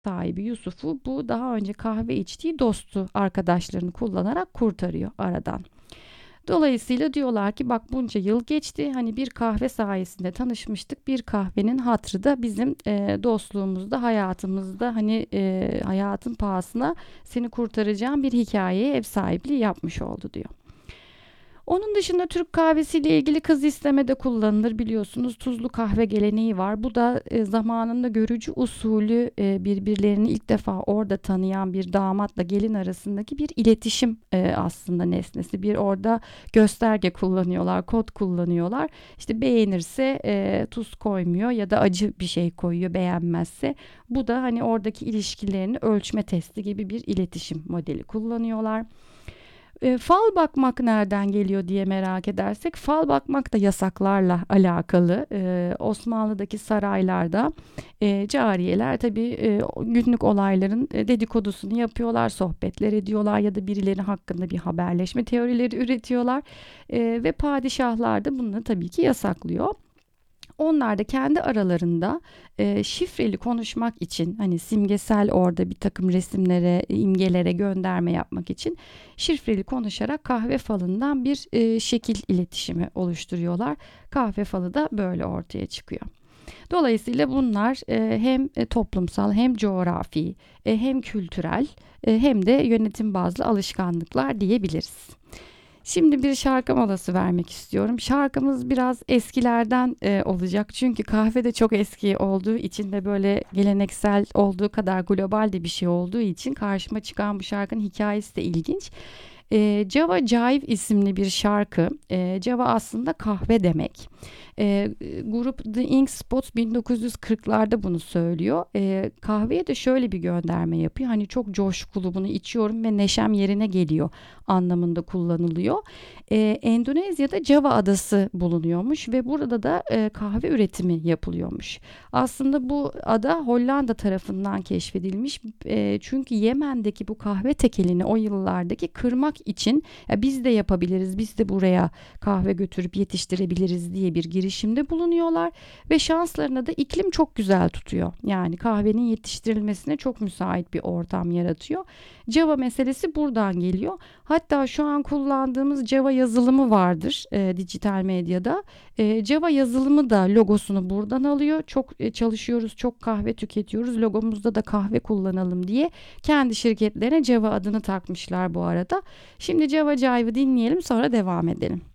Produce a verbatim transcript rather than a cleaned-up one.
sahibi Yusuf'u bu daha önce kahve içtiği dostu arkadaşlarını kullanarak kurtarıyor aradan. Dolayısıyla diyorlar ki bak bunca yıl geçti, hani bir kahve sayesinde tanışmıştık, bir kahvenin hatrı da bizim e, dostluğumuzda, hayatımızda, hani e, hayatın pahasına seni kurtaracağım bir hikayeye ev sahipliği yapmış oldu diyor. Onun dışında Türk kahvesiyle ilgili kız istemede kullanılır, biliyorsunuz tuzlu kahve geleneği var. Bu da e, zamanında görücü usulü e, birbirlerini ilk defa orada tanıyan bir damatla gelin arasındaki bir iletişim e, aslında nesnesi. Bir orada gösterge kullanıyorlar, kod kullanıyorlar. İşte beğenirse e, tuz koymuyor ya da acı bir şey koyuyor beğenmezse. Bu da hani oradaki ilişkilerini ölçme testi gibi bir iletişim modeli kullanıyorlar. E, fal bakmak nereden geliyor diye merak edersek, fal bakmak da yasaklarla alakalı. E, Osmanlı'daki saraylarda e, cariyeler tabii e, günlük olayların e, dedikodusunu yapıyorlar, sohbetler ediyorlar ya da birileri hakkında bir haberleşme teorileri üretiyorlar. E, ve padişahlar da bunu tabii ki yasaklıyor. Onlar da kendi aralarında e, şifreli konuşmak için, hani simgesel orada bir takım resimlere, imgelere gönderme yapmak için şifreli konuşarak kahve falından bir e, şekil iletişimi oluşturuyorlar. Kahve falı da böyle ortaya çıkıyor. Dolayısıyla bunlar e, hem e, toplumsal, hem coğrafi, e, hem kültürel, e, hem de yönetim bazlı alışkanlıklar diyebiliriz. Şimdi bir şarkı molası vermek istiyorum. Şarkımız biraz eskilerden e, olacak. Çünkü kahve de çok eski olduğu için ve böyle geleneksel olduğu kadar global de bir şey olduğu için karşıma çıkan bu şarkının hikayesi de ilginç. E, Java Jive isimli bir şarkı. E, Java aslında kahve demek. E, grup The Ink Spots bin dokuz yüz kırklarda bunu söylüyor. E, kahveye de şöyle bir gönderme yapıyor. Hani çok coşkulu, bunu içiyorum ve neşem yerine geliyor anlamında kullanılıyor. E, Endonezya'da Java adası bulunuyormuş ve burada da e, kahve üretimi yapılıyormuş. Aslında bu ada Hollanda tarafından keşfedilmiş. E, çünkü Yemen'deki bu kahve tekelini o yıllardaki kırmak için, ya biz de yapabiliriz, biz de buraya kahve götürüp yetiştirebiliriz diye bir girişimde bulunuyorlar ve şanslarına da iklim çok güzel tutuyor. Yani kahvenin yetiştirilmesine çok müsait bir ortam yaratıyor. Java meselesi buradan geliyor. Hatta şu an kullandığımız Java yazılımı vardır e, dijital medyada. E, Java yazılımı da logosunu buradan alıyor. Çok e, çalışıyoruz, çok kahve tüketiyoruz. Logomuzda da kahve kullanalım diye kendi şirketlerine Java adını takmışlar bu arada. Şimdi Java Jive'ı dinleyelim, sonra devam edelim.